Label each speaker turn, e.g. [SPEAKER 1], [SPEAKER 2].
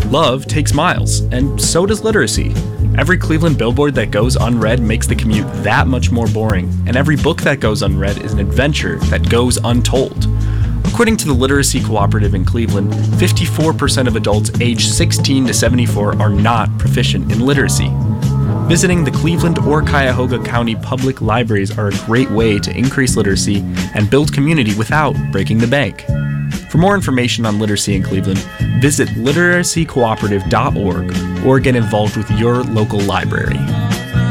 [SPEAKER 1] love takes miles, and so does literacy. Every Cleveland billboard that goes unread makes the commute that much more boring, and every book that goes unread is an adventure that goes untold. According to the Literacy Cooperative in Cleveland, 54% of adults aged 16 to 74 are not proficient in literacy. Visiting the Cleveland or Cuyahoga County public libraries are a great way to increase literacy and build community without breaking the bank. For more information on literacy in Cleveland, visit literacycooperative.org or get involved with your local library.